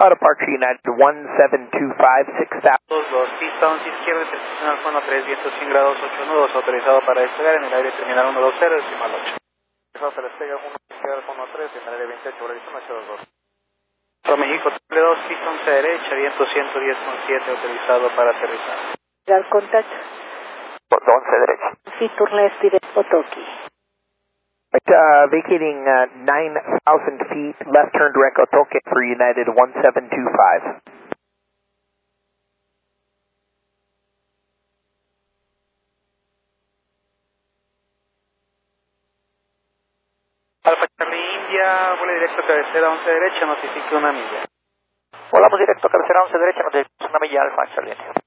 Departure United 1725, 6000. 22, pista 11 izquierda, intersección Alfa 13, viento 100 grados, 8 nudos, autorizado para despegar en el aire terminal 120, decimal 8. Se despega 1 izquierda, Alfa 13, en el aire 28, Horizon 822. Pro México, triple 2, pista 11 derecha, viento 110,7, autorizado para aterrizar. Al contact. 11 derecha. Feature left, direct Otoki. Vacating 9,000 feet, left turn direct Otoke for United 1725. Alfa Charlie India, vuelo directo cabecera 11 derecha, notifique 1 milla. Volamos directo a cabecera 11 derecha, nos dirigimos 1 milla Alfa Charlie India.